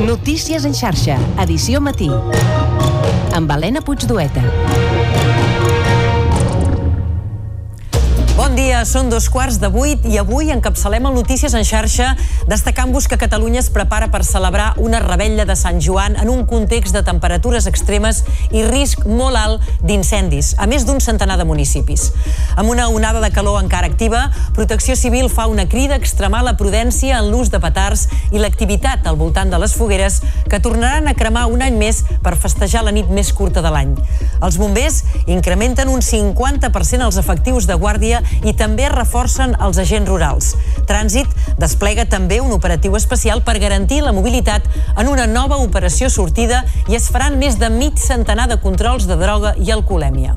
Notícies en xarxa, edició matí. Amb Helena Puigdueta. Bon dia, són 7:15 i avui encapçalem el Notícies en xarxa destacant-vos que Catalunya es prepara per celebrar una revetlla de Sant Joan en un context de temperatures extremes i risc molt alt d'incendis, a més d'un centenar de municipis. Amb una onada de calor encara activa, Protecció Civil fa una crida a extremar la prudència en l'ús de petards i l'activitat al voltant de les fogueres que tornaran a cremar un any més per festejar la nit més curta de l'any. Els bombers incrementen un 50% els efectius de guàrdia i també reforcen els agents rurals. Trànsit desplega també un operatiu especial per garantir la mobilitat en una nova operació sortida i es faran més de mig centenar de controls de droga i alcoholèmia.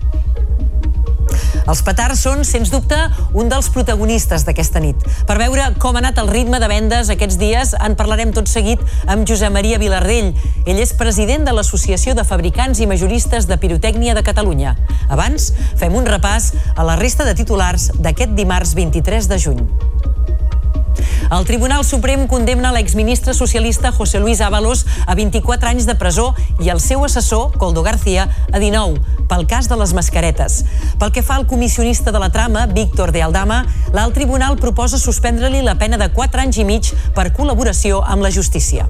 Els petards són, sens dubte, un dels protagonistes d'aquesta nit. Per veure com ha anat el ritme de vendes aquests dies, en parlarem tot seguit amb Josep Maria Vilardell. Ell és president de l'Associació de Fabricants i Majoristes de Pirotècnia de Catalunya. Abans, fem un repàs a la resta de titulars d'aquest dimarts 23 de juny. El Tribunal Suprem condemna l'exministre socialista José Luis Ábalos a 24 anys de presó i el seu assessor, Koldo García, a 19, pel cas de les mascaretes. Pel que fa al comissionista de la trama, Víctor de Aldama, l'alt tribunal proposa suspendre-li la pena de 4 anys i mig per col·laboració amb la justícia.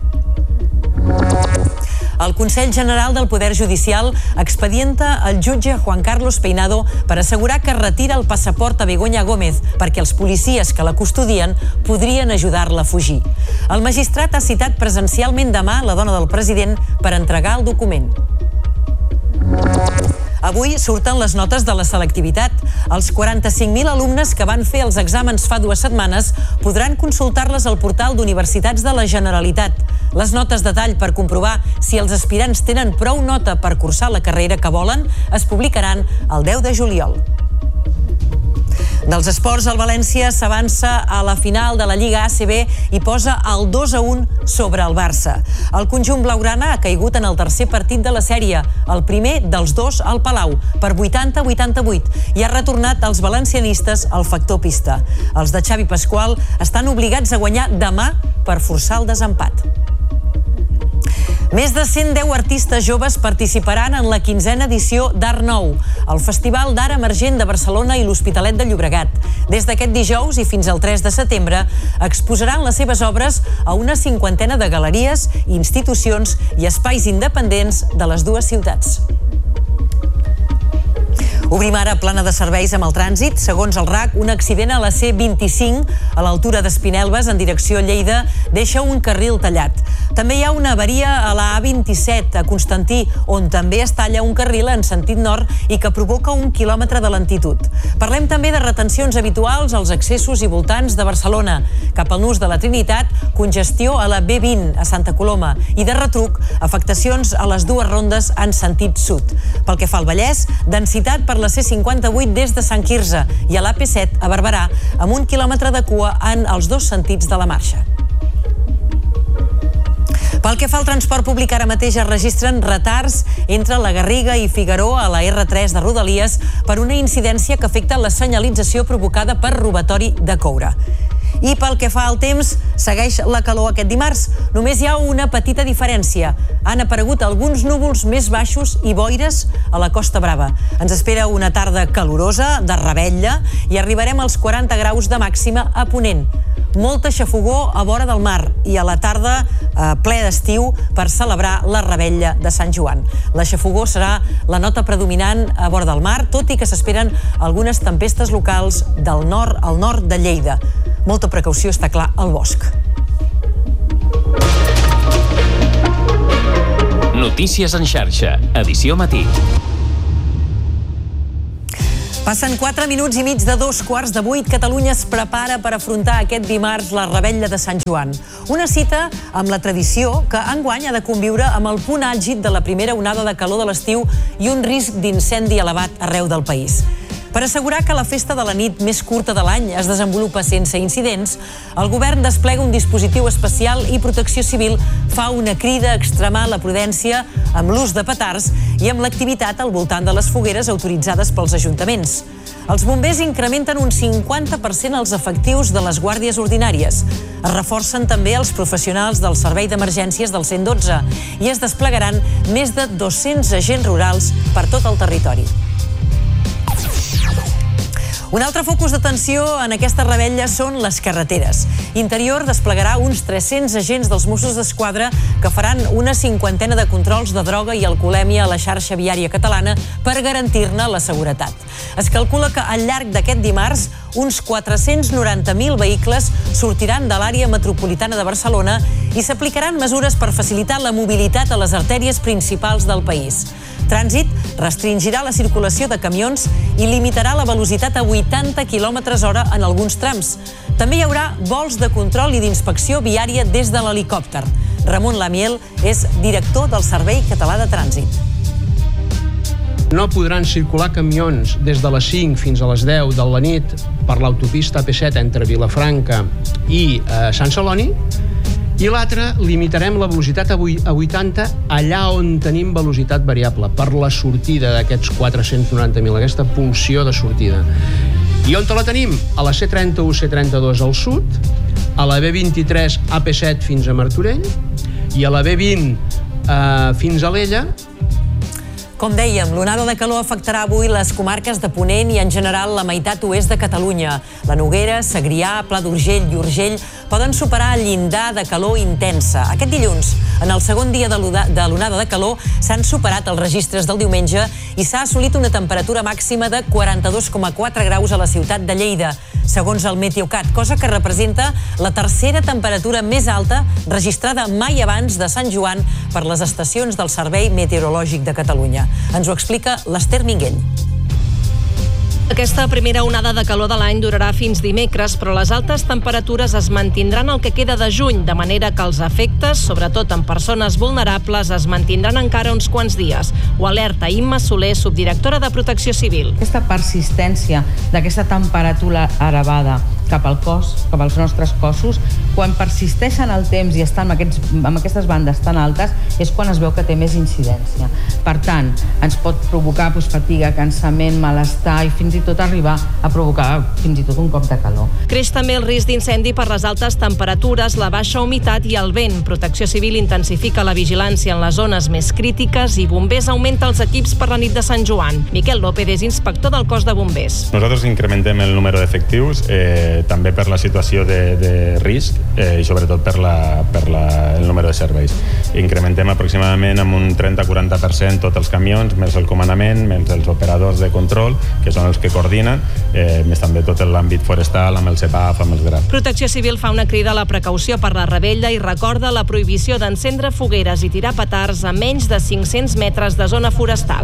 El Consell General del Poder Judicial expedienta el jutge Juan Carlos Peinado per assegurar que retira el passaport a Begoña Gómez perquè els policies que la custodien podrien ajudar-la a fugir. El magistrat ha citat presencialment demà la dona del president per entregar el document. Avui surten les notes de la selectivitat. Els 45.000 alumnes que van fer els exàmens fa 2 setmanes podran consultar-les al portal d'Universitats de la Generalitat. Les notes de tall per comprovar si els aspirants tenen prou nota per cursar la carrera que volen es publicaran el 10 de juliol. Dels esports, el València s'avança a la final de la Lliga ACB i posa el 2-1 sobre el Barça. El conjunt blaugrana ha caigut en el tercer partit de la sèrie, el primer dels 2 al Palau, per 80-88, i ha retornat als valencianistes al factor pista. Els de Xavi Pasqual estan obligats a guanyar demà per forçar el desempat. Més de 110 artistes joves participaran en la 15a edició d'Art Nou, el Festival d'Art Emergent de Barcelona i l'Hospitalet de Llobregat. Des d'aquest dijous i fins al 3 de setembre exposaran les seves obres a una 50ena de galeries, institucions i espais independents de les dues ciutats. Obrim ara plana de serveis amb el trànsit. Segons el RAC, un accident a la C25 a l'altura d'Espinelves en direcció a Lleida deixa un carril tallat. També hi ha una avaria a la A27 a Constantí, on també es talla un carril en sentit nord i que provoca 1 quilòmetre de lentitud. Parlem també de retencions habituals als accessos i voltants de Barcelona. Cap al nus de la Trinitat, congestió a la B20 a Santa Coloma i de retruc, afectacions a les dues rondes en sentit sud. Pel que fa al Vallès, densitat per la C58 des de Sant Quirze i a l'AP7 a Barberà amb 1 quilòmetre de cua en els dos sentits de la marxa. Pel que fa al transport públic, ara mateix es registren retards entre la Garriga i Figaró a la R3 de Rodalies per una incidència que afecta la senyalització provocada per robatori de coure. I pel que fa al temps, segueix la calor aquest dimarts. Només hi ha una petita diferència. Han aparegut alguns núvols més baixos i boires a la Costa Brava. Ens espera una tarda calorosa, de revetlla, i arribarem als 40 graus de màxima a Ponent. Molta xafogor a vora del mar i a la tarda ple d'estiu per celebrar la revetlla de Sant Joan. La xafogor serà la nota predominant a vora del mar, tot i que s'esperen algunes tempestes locals del nord al nord de Lleida. Molta precaució, està clar, al bosc. Notícies en xarxa, edició matí. Passen 4 minuts i mig de 7:15. Catalunya es prepara per afrontar aquest dimarts la revetlla de Sant Joan. Una cita amb la tradició que enguany ha de conviure amb el punt àlgid de la primera onada de calor de l'estiu i un risc d'incendi elevat arreu del país. Per assegurar que la festa de la nit més curta de l'any es desenvolupa sense incidents, el govern desplega un dispositiu especial i Protecció Civil fa una crida a extremar la prudència amb l'ús de petards i amb l'activitat al voltant de les fogueres autoritzades pels ajuntaments. Els bombers incrementen un 50% els efectius de les guàrdies ordinàries. Es reforcen també els professionals del Servei d'Emergències del 112 i es desplegaran més de 200 agents rurals per tot el territori. Un altre focus d'atenció en aquesta revetlla són les carreteres. Interior desplegarà uns 300 agents dels Mossos d'Esquadra que faran una 50ena de controls de droga i alcoholèmia a la xarxa viària catalana per garantir-ne la seguretat. Es calcula que al llarg d'aquest dimarts uns 490.000 vehicles sortiran de l'àrea metropolitana de Barcelona i s'aplicaran mesures per facilitar la mobilitat a les artèries principals del país. Trànsit restringirà la circulació de camions i limitarà la velocitat a 80 km/h en alguns trams. També hi haurà vols de control i d'inspecció viària des de l'helicòpter. Ramon Lamiel és director del Servei Català de Trànsit. No podran circular camions des de les 5 fins a les 10 de la nit per l'autopista AP7 entre Vilafranca i Sant Celoni. I l'altre, limitarem la velocitat a 80 allà on tenim velocitat variable, per la sortida d'aquests 490.000, aquesta pulsió de sortida. I on la tenim? A la C31, C32 al sud, a la B23, AP7 fins a Martorell, i a la B20 fins a Alella. Com dèiem, l'onada de calor afectarà avui les comarques de Ponent i en general la meitat oest de Catalunya. La Noguera, Segrià, Pla d'Urgell i Urgell poden superar el llindar de calor intensa. Aquest dilluns, en el segon dia de l'onada de calor, s'han superat els registres del diumenge i s'ha assolit una temperatura màxima de 42,4 graus a la ciutat de Lleida, segons el Meteocat, cosa que representa la tercera temperatura més alta registrada mai abans de Sant Joan per les estacions del Servei Meteorològic de Catalunya. Ens ho explica l'Ester Minguell. Aquesta primera onada de calor de l'any durarà fins dimecres, però les altes temperatures es mantindran el que queda de juny, de manera que els efectes, sobretot en persones vulnerables, es mantindran encara uns quants dies. Ho alerta Imma Soler, subdirectora de Protecció Civil. Aquesta persistència d'aquesta temperatura elevada cap al cos, cap als nostres cossos, quan persisteixen el temps i estan amb aquestes bandes tan altes, és quan es veu que té més incidència. Per tant, ens pot provocar fatiga, cansament, malestar i fins i tot arribar a provocar fins i tot un cop de calor. Creix també el risc d'incendi per les altes temperatures, la baixa humitat i el vent. Protecció Civil intensifica la vigilància en les zones més crítiques i Bombers augmenta els equips per la nit de Sant Joan. Miquel López és inspector del cos de bombers. Nosaltres incrementem el número d'efectius, també per la situació de risc i sobretot per el número de serveis. Incrementem aproximadament amb un 30-40% tots els camions, més el comandament, més els operadors de control, que són els que coordinen, més també tot l'àmbit forestal, amb el CEPAF, amb els GRAP. Protecció Civil fa una crida a la precaució per la revetlla i recorda la prohibició d'encendre fogueres i tirar petards a menys de 500 metres de zona forestal.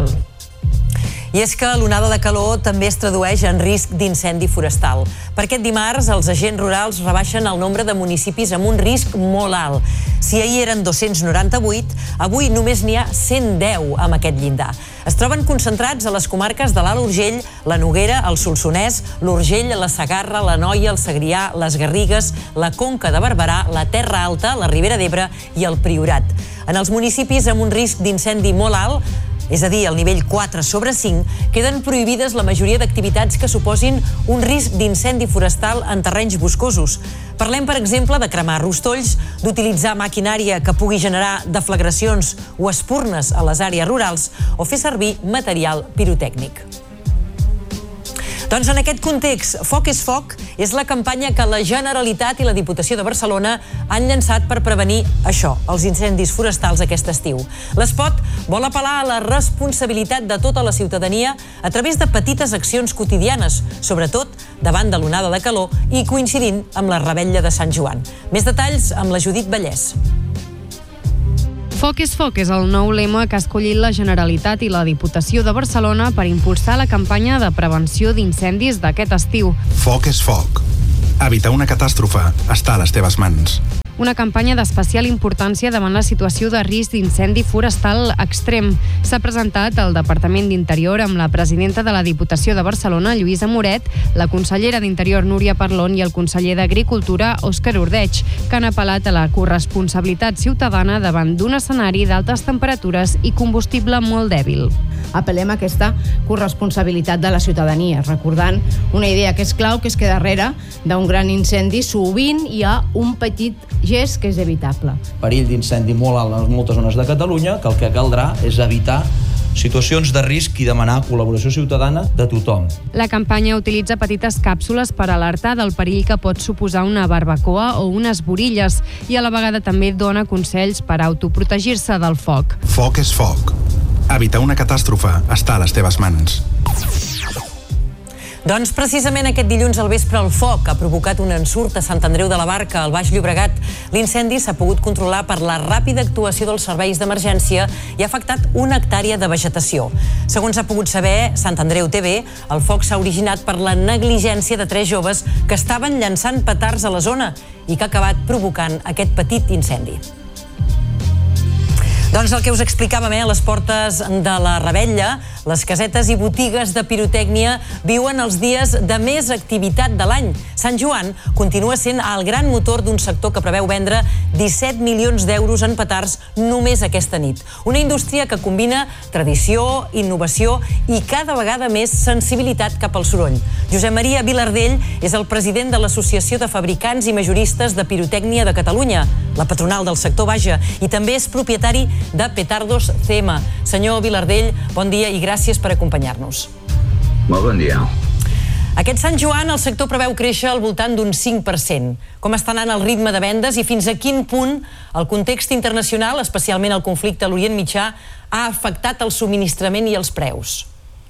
I és que l'onada de calor també es tradueix en risc d'incendi forestal. Per aquest dimarts, els agents rurals rebaixen el nombre de municipis amb un risc molt alt. Si ahir eren 298, avui només n'hi ha 110 amb aquest llindar. Es troben concentrats a les comarques de l'Alt Urgell, la Noguera, el Solsonès, l'Urgell, la Segarra, l'Anoia, el Segrià, les Garrigues, la Conca de Barberà, la Terra Alta, la Ribera d'Ebre i el Priorat. En els municipis amb un risc d'incendi molt alt, és a dir, al nivell 4/5, queden prohibides la majoria d'activitats que suposin un risc d'incendi forestal en terrenys boscosos. Parlem, per exemple, de cremar rostolls, d'utilitzar maquinària que pugui generar deflagracions o espurnes a les àrees rurals o fer servir material pirotècnic. Doncs en aquest context, Foc és Foc és la campanya que la Generalitat i la Diputació de Barcelona han llançat per prevenir això, els incendis forestals aquest estiu. L'espot vol apel·lar a la responsabilitat de tota la ciutadania a través de petites accions quotidianes, sobretot davant de l'onada de calor i coincidint amb la revetlla de Sant Joan. Més detalls amb la Judit Vallès. Foc és Foc és el nou lema que ha escollit la Generalitat i la Diputació de Barcelona per impulsar la campanya de prevenció d'incendis d'aquest estiu. Foc és Foc. Evitar una catàstrofe està a les teves mans. una campanya d'especial importància davant la situació de risc d'incendi forestal extrem. S'ha presentat al Departament d'Interior amb la presidenta de la Diputació de Barcelona, Lluïsa Moret, la consellera d'Interior, Núria Parlon, i el conseller d'Agricultura, Òscar Ordeig, que han apel·lat a la corresponsabilitat ciutadana davant d'un escenari d'altes temperatures i combustible molt dèbil. Apel·lem a aquesta corresponsabilitat de la ciutadania, recordant una idea que és clau, que és que darrere d'un gran incendi sovint hi ha un petit gest que és evitable. Perill d'incendi molt alt en moltes zones de Catalunya, que el que caldrà és evitar situacions de risc i demanar col·laboració ciutadana de tothom. La campanya utilitza petites càpsules per alertar del perill que pot suposar una barbacoa o unes borilles i a la vegada també dona consells per autoprotegir-se del foc. Foc és foc. Evitar una catàstrofe està a les teves mans. Doncs precisament aquest dilluns al vespre el foc ha provocat un ensurt a Sant Andreu de la Barca, al Baix Llobregat. L'incendi s'ha pogut controlar per la ràpida actuació dels serveis d'emergència i ha afectat una hectàrea de vegetació. Segons ha pogut saber Sant Andreu TV, el foc s'ha originat per la negligència de 3 joves que estaven llançant petards a la zona i que ha acabat provocant aquest petit incendi. Doncs el que us explicàvem, a les portes de la Revetlla, les casetes i botigues de pirotècnia viuen els dies de més activitat de l'any. Sant Joan continua sent el gran motor d'un sector que preveu vendre 17 milions d'euros en petards només aquesta nit. Una indústria que combina tradició, innovació i cada vegada més sensibilitat cap al soroll. Josep Maria Vilardell és el president de l'Associació de Fabricants i Majoristes de Pirotècnia de Catalunya, la patronal del sector, vaja, i també és propietari de Petardos CM. Senyor Vilardell, bon dia i gràcies per acompanyar-nos. Molt bon dia. Aquest Sant Joan el sector preveu créixer al voltant d'un 5%. Com està anant el ritme de vendes i fins a quin punt el context internacional, especialment el conflicte a l'Orient Mitjà, ha afectat el subministrament i els preus?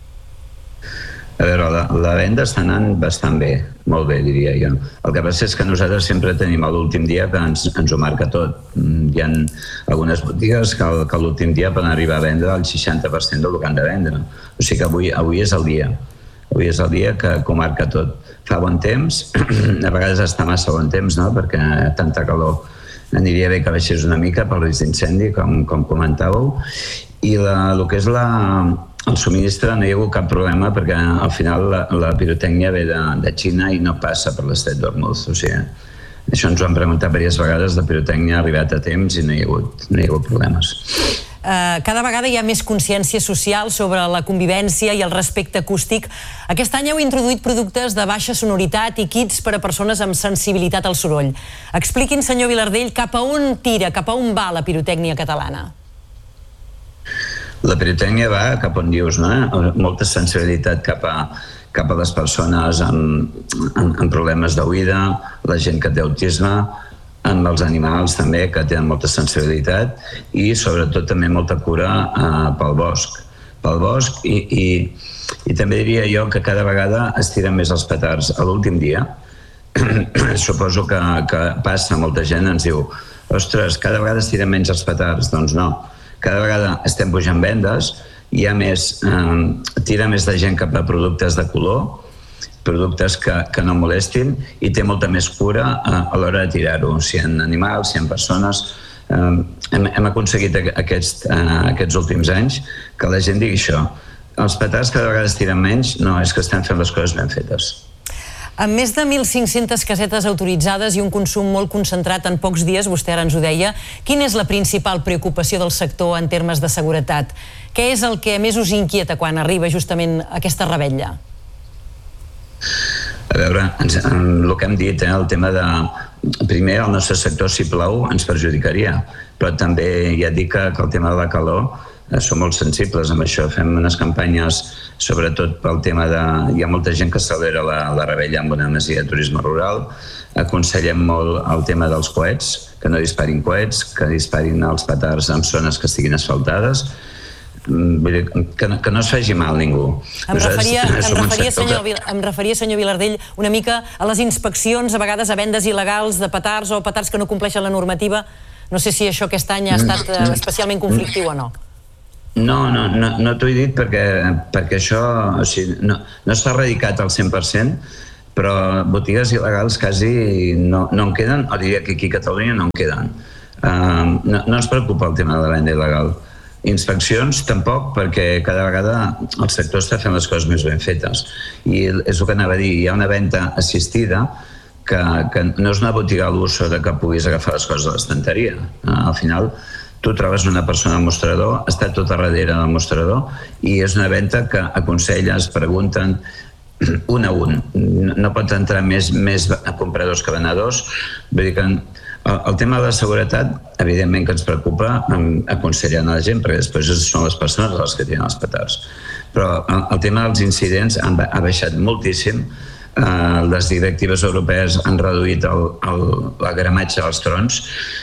A veure, la venda està anant bastant bé, molt bé, diria jo. El que passa és que nosaltres sempre tenim l'últim dia que ens ho marca tot. Hi ha algunes botigues que l'últim dia poden arribar a vendre el 60% del que han de vendre. O sigui que avui és el dia. Avui és el dia que ho marca tot. Fa bon temps, a vegades està massa bon temps, no?, perquè tanta calor aniria bé que baixés una mica pel risc d'incendi, com comentàveu, i el que és el subministre no hi ha hagut cap problema perquè al final la pirotècnia ve de Xina i no passa per l'Estret d'Hormuz. O sigui, això ens ho han preguntat diverses vegades, la pirotècnia ha arribat a temps i no hi ha hagut problemes. Cada vegada hi ha més consciència social sobre la convivència i el respecte acústic. Aquest any heu introduït productes de baixa sonoritat i kits per a persones amb sensibilitat al soroll. Expliquin, senyor Vilardell, cap a on tira, cap a on va la pirotècnia catalana? La pirotècnia va cap on dius, no? Molta sensibilitat cap a les persones amb problemes d'oïda, la gent que té autisme, amb els animals també, que tenen molta sensibilitat, i sobretot també molta cura pel bosc i també diria jo que cada vegada es tiren més els petards a l'últim dia. Suposo que passa, molta gent ens diu, ostres, cada vegada es tiren menys els petards. Doncs no, cada vegada estem pujant vendes, hi ha tira més de gent cap a productes de color, productes que no molestin, i té molta més cura a l'hora de tirar-ho. Si en animals, si en persones, hem aconseguit aquests últims anys que la gent digui això. Els petards cada vegada es tiren menys, no, és que estem fent les coses ben fetes. Amb més de 1.500 casetes autoritzades i un consum molt concentrat en pocs dies, vostè ara ens ho deia, quina és la principal preocupació del sector en termes de seguretat? Què és el que més us inquieta quan arriba justament aquesta revetlla? A veure, el que hem dit, el tema de... Primer, el nostre sector, si plou, ens perjudicaria, però també ja dic que el tema de la calor som molt sensibles amb això. Fem unes campanyes, sobretot pel tema de... Hi ha molta gent que celebra la revetlla amb una masia de turisme rural. Aconsellem molt el tema dels coets, que no disparin coets, que disparin els petards en zones que estiguin asfaltades. Que no es faci mal ningú. Em referia, senyor Vilardell, una mica a les inspeccions, a vegades a vendes il·legals de petards o petards que no compleixen la normativa. No sé si això aquest any ha estat especialment conflictiu o no. No t'ho he dit perquè això no està erradicat al 100%, però botigues il·legals quasi no en queden, o diria que aquí a Catalunya no en queden. No ens preocupa el tema de la venda il·legal. Inspeccions tampoc, perquè cada vegada el sector està fent les coses més ben fetes. I és el que anava a dir, hi ha una venda assistida que no és una botiga a l'ús que puguis agafar les coses a l'estanteria. Al final, tu trobes una persona al mostrador, està tot a darrere del mostrador i és una venda que aconselles, pregunten un a un. No pot entrar més compradors que venedors. Vull dir que el tema de la seguretat, evidentment que ens preocupa, aconsellant a la gent, perquè després són les persones les que tenen els petards. Però el tema dels incidents ha baixat moltíssim. Les directives europees han reduït la gramatge dels trons.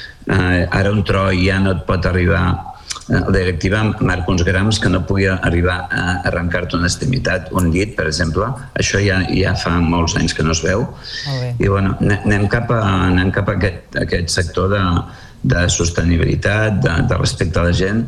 Ara un tro ja no et pot arribar. La directiva marca uns grams que no pugui arribar a arrencar-te una extremitat, un llit, per exemple. Això ja fa molts anys que no es veu. I bueno, anem cap a aquest sector de sostenibilitat, de respecte a la gent.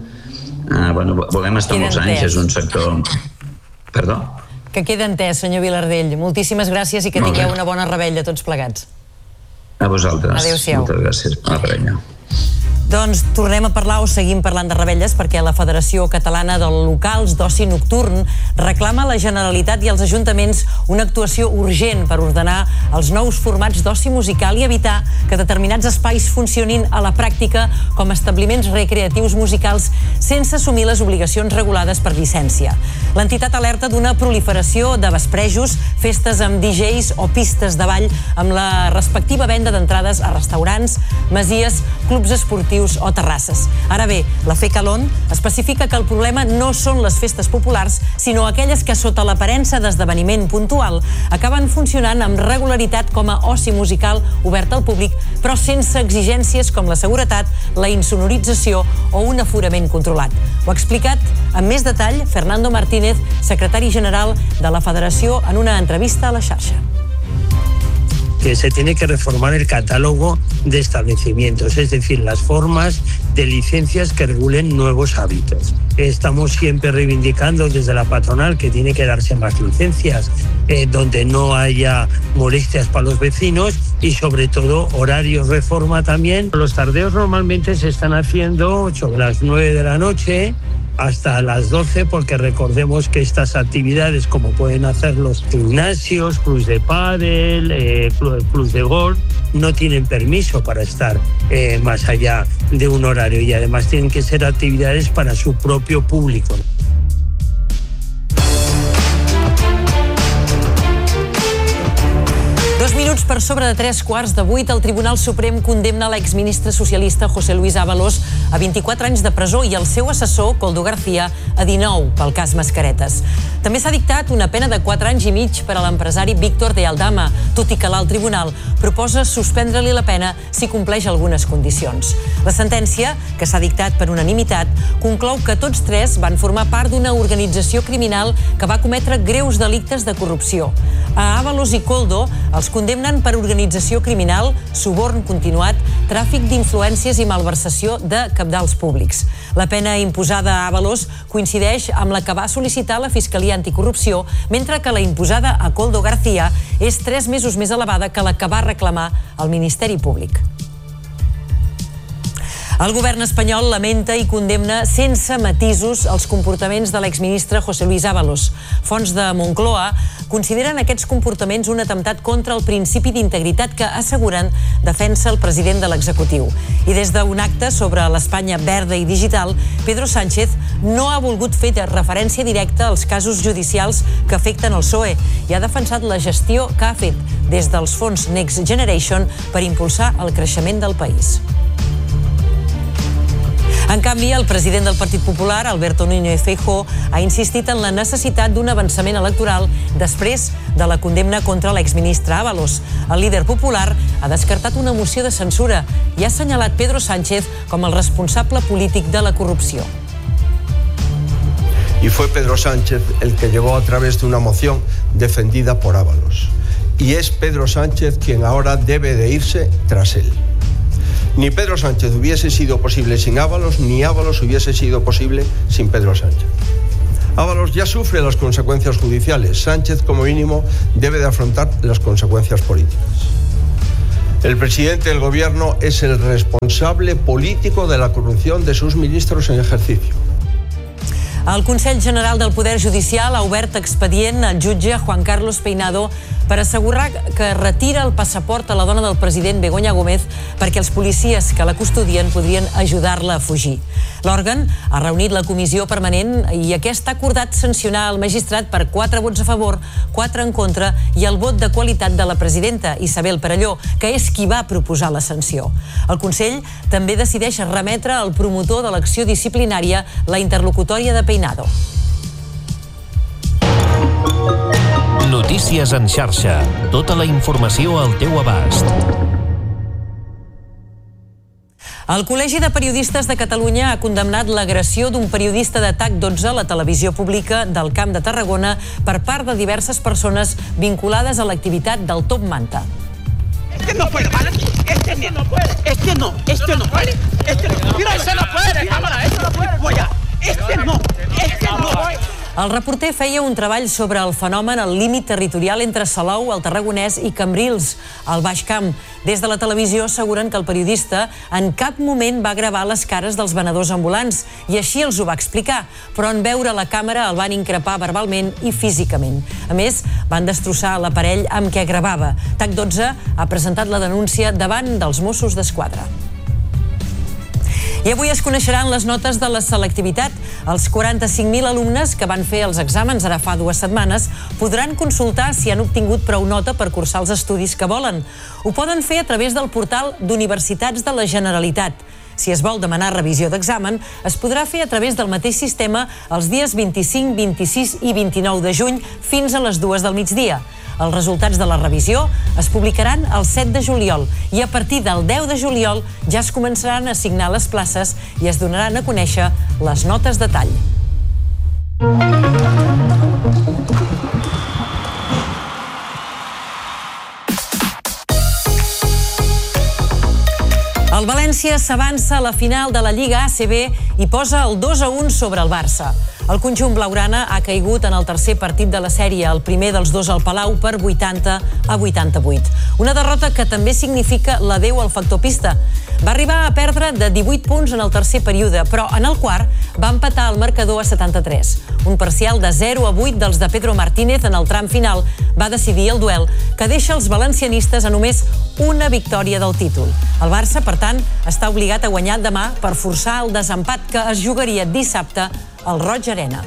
Volem estar molts anys, és un sector... Perdó? Que queda entès, senyor Vilardell. Moltíssimes gràcies i que tingueu una bona revetlla tots plegats. A vosaltres. Adéu-siau. Moltes gràcies. Bona parella. Doncs tornem a parlar o seguim parlant de revetlles perquè la Federació Catalana de Locals d'Oci Nocturn reclama a la Generalitat i als ajuntaments una actuació urgent per ordenar els nous formats d'oci musical i evitar que determinats espais funcionin a la pràctica com establiments recreatius musicals sense assumir les obligacions regulades per llicència. L'entitat alerta d'una proliferació de vesprejos, festes amb DJs o pistes de ball amb la respectiva venda d'entrades a restaurants, masies, clubs esportius o terrasses. Ara bé, la FECALON especifica que el problema no són les festes populars, sinó aquelles que sota l'aparença d'esdeveniment puntual acaben funcionant amb regularitat com a oci musical obert al públic, però sense exigències com la seguretat, la insonorització o un aforament controlat. Ho ha explicat amb més detall Fernando Martínez, secretari general de la Federació, en una entrevista a La Xarxa. Que se tiene que reformar el catálogo de establecimientos, es decir, las formas de licencias que regulen nuevos hábitos. Estamos siempre reivindicando desde la patronal que tiene que darse más licencias, donde no haya molestias para los vecinos y sobre todo horarios reforma también. Los tardeos normalmente se están haciendo sobre las 9 de la noche, hasta las 12, porque recordemos que estas actividades, como pueden hacer los gimnasios, clubs de pádel, clubs de golf, no tienen permiso para estar más allá de un horario y además tienen que ser actividades para su propio público. Per sobre de 3:15, el Tribunal Suprem condemna l'exministre socialista José Luis Ábalos a 24 anys de presó i el seu assessor, Koldo García, a 19 pel cas Mascaretes. També s'ha dictat una pena de 4 anys i mig per a l'empresari Víctor de Aldama, tot i que l'alt tribunal proposa suspendre-li la pena si compleix algunes condicions. La sentència, que s'ha dictat per unanimitat, conclou que tots tres van formar part d'una organització criminal que va cometre greus delictes de corrupció. A Ábalos i Koldo els condemnen per organització criminal, suborn continuat, tràfic d'influències i malversació de cabdals públics. La pena imposada a Ábalos coincideix amb la que va sol·licitar la Fiscalia Anticorrupció, mentre que la imposada a Koldo García és 3 mesos més elevada que la que va reclamar el Ministeri Públic. El govern espanyol lamenta i condemna sense matisos els comportaments de l'exministre José Luis Ábalos. Fonts de Moncloa consideren aquests comportaments un atemptat contra el principi d'integritat que asseguren defensa el president de l'executiu. I des d'un acte sobre l'Espanya verda i digital, Pedro Sánchez no ha volgut fer referència directa als casos judicials que afecten el PSOE i ha defensat la gestió que ha fet des dels fons Next Generation per impulsar el creixement del país. En canvi, el president del Partit Popular, Alberto Núñez Feijóo, ha insistit en la necessitat d'un avançament electoral després de la condemna contra l'exministre Ábalos. El líder popular ha descartat una moció de censura i ha assenyalat Pedro Sánchez com el responsable polític de la corrupció. Y fue Pedro Sánchez el que llegó a través de una moción defendida por Ábalos. Y es Pedro Sánchez quien ahora debe de irse tras él. Ni Pedro Sánchez hubiese sido posible sin Ábalos, ni Ábalos hubiese sido posible sin Pedro Sánchez. Ábalos ya sufre las consecuencias judiciales. Sánchez, como mínimo, debe de afrontar las consecuencias políticas. El presidente del gobierno es el responsable político de la corrupción de sus ministros en ejercicio. El Consell General del Poder Judicial ha obert expedient al jutge Juan Carlos Peinado per assegurar que retira el passaport a la dona del president Begoña Gómez perquè els policies que la custodien podrien ajudar-la a fugir. L'òrgan ha reunit la comissió permanent i aquesta ha acordat sancionar el magistrat per 4 vots a favor, 4 en contra i el vot de qualitat de la presidenta, Isabel Perelló, que és qui va proposar la sanció. El Consell també decideix remetre al promotor de l'acció disciplinària la interlocutòria de Peinado. Notícies en xarxa. Tota la informació al teu abast. El Col·legi de Periodistes de Catalunya ha condemnat l'agressió d'un periodista de TAC12 a la televisió pública del Camp de Tarragona per part de diverses persones vinculades a l'activitat del Top Manta. Este no puede, ¿vale? Este no puede. Este no, ¿vale? Este no. Mira, ese no puede, cámara, este no puede. Este no. El reporter feia un treball sobre el fenomen al límit territorial entre Salou, el Tarragonès, i Cambrils, al Baix Camp. Des de la televisió asseguren que el periodista en cap moment va gravar les cares dels venedors ambulants i així els ho va explicar, però en veure la càmera el van increpar verbalment i físicament. A més, van destrossar l'aparell amb què gravava. TAC12 ha presentat la denúncia davant dels Mossos d'Esquadra. I avui es coneixeran les notes de la selectivitat. Els 45.000 alumnes que van fer els exàmens ara fa 2 setmanes podran consultar si han obtingut prou nota per cursar els estudis que volen. Ho poden fer a través del portal d'Universitats de la Generalitat. Si es vol demanar revisió d'examen, es podrà fer a través del mateix sistema els dies 25, 26 i 29 de juny fins a les 2 del migdia. Els resultats de la revisió es publicaran el 7 de juliol i a partir del 10 de juliol ja es començaran a assignar les places i es donaran a conèixer les notes de tall. El València s'avança a la final de la Lliga ACB i posa el 2-1 sobre el Barça. El conjunt blaugrana ha caigut en el tercer partit de la sèrie, el primer dels 2 al Palau, per 80-88. Una derrota que també significa l'adeu al factor pista. Va arribar a perdre de 18 punts en el tercer període, però en el quart va empatar el marcador a 73. Un parcial de 0-8 dels de Pedro Martínez en el tram final va decidir el duel, que deixa els valencianistes a només una victòria del títol. El Barça, per tant, està obligat a guanyar demà per forçar el desempat que es jugaria dissabte al Roig Arena.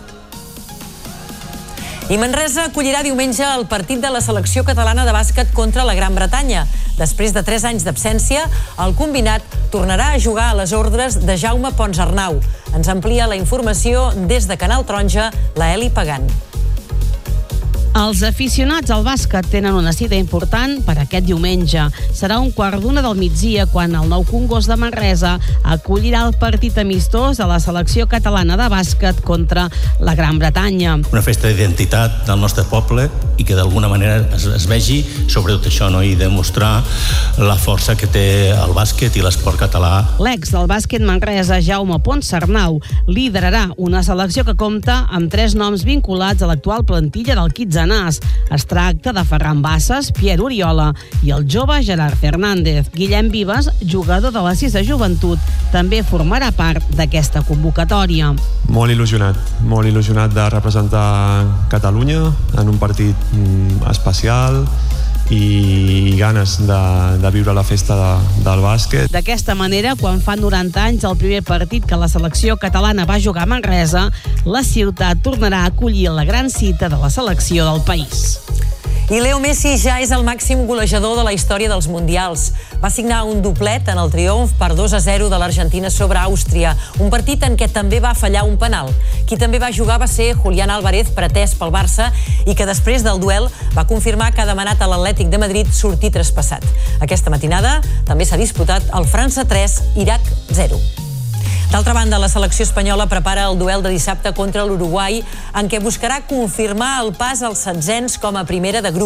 I Manresa acollirà diumenge el partit de la selecció catalana de bàsquet contra la Gran Bretanya. Després de 3 anys d'absència, el combinat tornarà a jugar a les ordres de Jaume Ponsarnau. Ens amplia la informació des de Canal Taronja, la Eli Pagant. Els aficionats al bàsquet tenen una cita important per aquest diumenge. Serà 1:15 del migdia quan el Nou Congost de Manresa acollirà el partit amistós de la selecció catalana de bàsquet contra la Gran Bretanya. Una festa d'identitat del nostre poble i que d'alguna manera es vegi sobretot això, no? I demostrar la força que té el bàsquet i l'esport català. L'ex del bàsquet Manresa, Jaume Ponsarnau, liderarà una selecció que compta amb 3 noms vinculats a l'actual plantilla del Quitzenàs. Es tracta de Ferran Bassas, Pierre Oriola i el jove Gerard Fernández. Guillem Vives, jugador de la 6 de joventut, també formarà part d'aquesta convocatòria. Molt il·lusionat de representar Catalunya en un partit especial i ganes de viure la festa del bàsquet. D'aquesta manera, quan fa 90 anys el primer partit que la selecció catalana va jugar a Manresa, la ciutat tornarà a acollir la gran cita de la selecció del país. I Leo Messi ja és el màxim golejador de la història dels Mundials. Va signar un doblet en el triomf per 2-0 de l'Argentina sobre Àustria, un partit en què també va fallar un penal. Qui també va jugar va ser Julián Álvarez, pretès pel Barça, i que després del duel va confirmar que ha demanat a l'Atlètic de Madrid sortir traspassat. Aquesta matinada també s'ha disputat el França 3, Iraq 0. D'altra banda, la selecció espanyola prepara el duel de dissabte contra l'Uruguai, en què buscarà confirmar el pas als setzents com a primera de grup.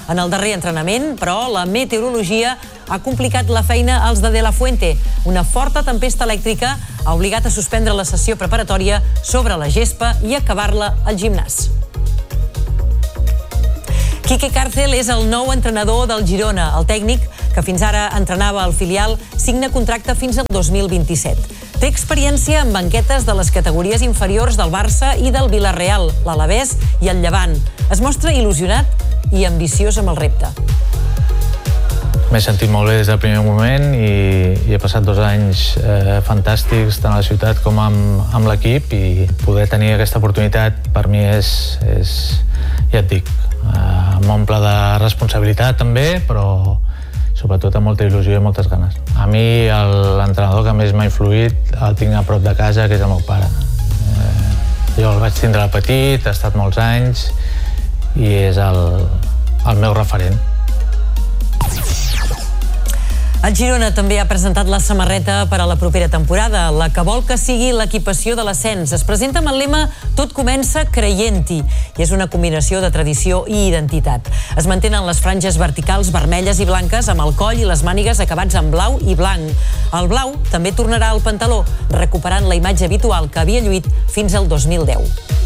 en el darrer entrenament, però la meteorologia ha complicat la feina als de De La Fuente. Una forta tempesta elèctrica ha obligat a suspendre la sessió preparatòria sobre la gespa i acabar-la al gimnàs. Quique Cárcel és el nou entrenador del Girona. El tècnic, que fins ara entrenava al filial, signa contracte fins al 2027. Té experiència en banquetes de les categories inferiors del Barça i del Villarreal, l'Alavés i el Llevant. Es mostra il·lusionat i ambiciós amb el repte. M'he sentit molt bé des del primer moment i he passat 2 anys fantàstics tant a la ciutat com amb l'equip, i poder tenir aquesta oportunitat per mi és ja et dic, m'omple de responsabilitat també, però sobretot amb molta il·lusió i moltes ganes. A mi l'entrenador que més m'ha influït el tinc a prop de casa, que és el meu pare. Jo el vaig tindre de petit, ha estat molts anys i és el meu referent. El Girona també ha presentat la samarreta per a la propera temporada, la que vol que sigui l'equipació de l'ascens. Es presenta amb el lema "Tot comença creient-hi", i és una combinació de tradició i identitat. Es mantenen les franges verticals vermelles i blanques amb el coll i les mànigues acabats en blau i blanc. El blau també tornarà al pantaló, recuperant la imatge habitual que havia lluït fins al 2010.